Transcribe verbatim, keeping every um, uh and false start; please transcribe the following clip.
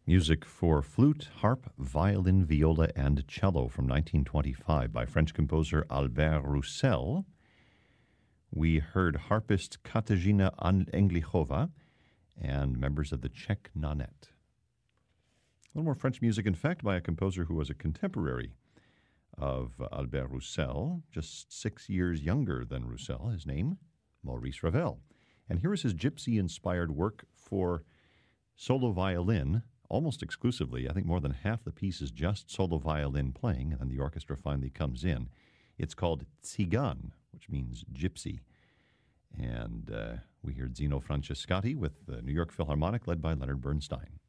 Music for flute, harp, violin, viola, and cello from nineteen twenty-five by French composer Albert Roussel. We heard harpist Katarzyna Englichova and members of the Czech Nonet. A little more French music, in fact, by a composer who was a contemporary of Albert Roussel, just six years younger than Roussel. His name, Maurice Ravel. And here is his gypsy-inspired work for solo violin, almost exclusively. I think more than half the piece is just solo violin playing, and then the orchestra finally comes in. It's called Tsigan, which means gypsy. And uh, we hear Zino Francescatti with the New York Philharmonic, led by Leonard Bernstein.